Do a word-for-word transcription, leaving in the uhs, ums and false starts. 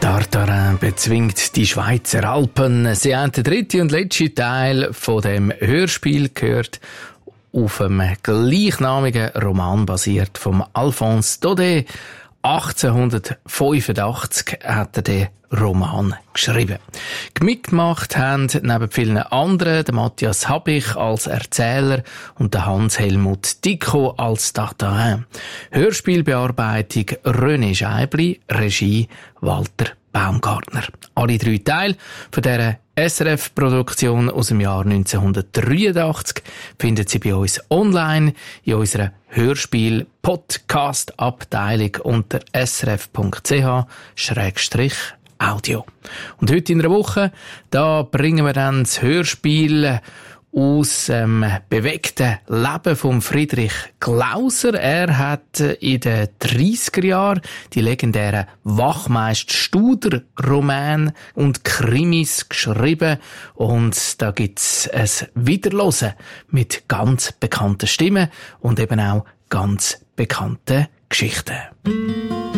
Tartarin bezwingt die Schweizer Alpen. Sie haben den dritten und letzten Teil von dem Hörspiel gehört, auf einem gleichnamigen Roman basiert vom Alphonse Daudet. achtzehnhundertfünfundachtzig hat er den Roman geschrieben. Mitgemacht haben neben vielen anderen der Matthias Habich als Erzähler und der Hans-Helmut Dicko als Tartarin. Hörspielbearbeitung René Scheibli, Regie Walter Baumgartner. Alle drei Teile von dieser S R F-Produktion aus dem Jahr neunzehnhundertdreiundachtzig finden Sie bei uns online in unserer Hörspiel-Podcast-Abteilung unter s r f punkt c h schrägstrich audio. Und heute in einer Woche, da bringen wir dann das Hörspiel aus dem ähm, bewegten Leben von Friedrich Glauser. Er hat in den dreissiger Jahren die legendären Wachmeister-Studer-Romane und Krimis geschrieben. Und da gibt's ein Wiederhören mit ganz bekannten Stimmen und eben auch ganz bekannten Geschichten.